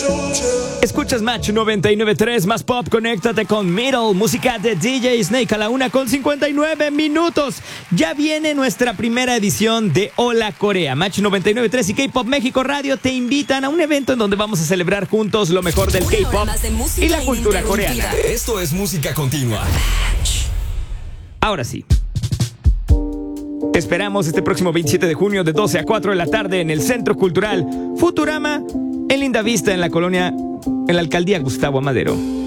Escuchas Match 99.3, más pop, conéctate con Middle, música de DJ Snake a la 1:59. Ya viene nuestra primera edición de Hola Corea. Match 99.3 y K-Pop México Radio te invitan a un evento en donde vamos a celebrar juntos lo mejor del K-Pop y la cultura coreana. Esto es música continua. Ahora sí. Te esperamos este próximo 27 de junio de 12 a 4 de la tarde en el Centro Cultural Futurama, en Linda Vista, en la alcaldía Gustavo Amadero.